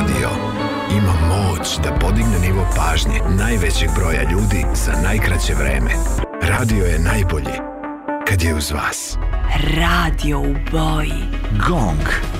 Radio ima moć da podigne nivo pažnje najvećeg broja ljudi za najkraće vreme. Radio je najbolji kad je uz vas. Radio u boji. Gong.